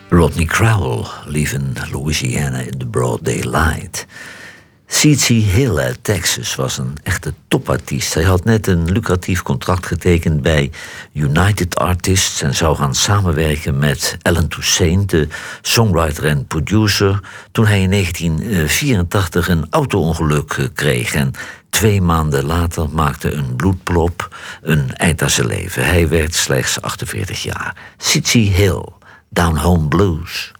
Rodney Crowell, Leaving Louisiana in the Broad Daylight. C.C. Hill uit Texas was een echte topartiest. Hij had net een lucratief contract getekend bij United Artists en zou gaan samenwerken met Alan Toussaint, de songwriter en producer, toen hij in 1984 een auto-ongeluk kreeg. En 2 maanden later maakte een bloedplop een eind aan zijn leven. Hij werd slechts 48 jaar. C.C. Hill, Down Home Blues.